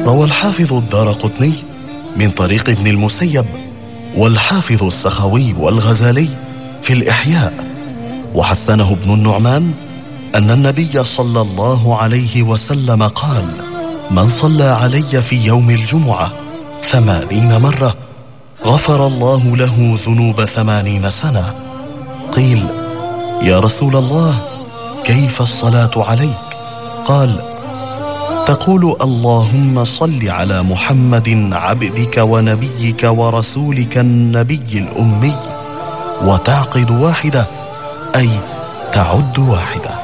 روى الحافظ الدارقطني من طريق ابن المسيب والحافظ السخاوي والغزالي في الإحياء وحسنه ابن النعمان أن النبي صلى الله عليه وسلم قال: من صلى علي في يوم الجمعة 80 مرة غفر الله له ذنوب 80 سنة. قيل: يا رسول الله، كيف الصلاة عليك؟ قال: تقول اللهم صل على محمد عبدك ونبيك ورسولك النبي الأمي، وتعقد واحدة أي تعد واحدة.